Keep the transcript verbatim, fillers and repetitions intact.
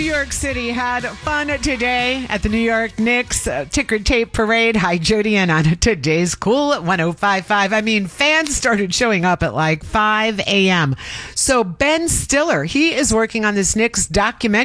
New York City had fun today at the New York Knicks uh, ticker tape parade. Hi, Jody, and on today's Cool at one oh five point five. I mean, fans started showing up at like five a.m. So Ben Stiller, he is working on this Knicks documentary.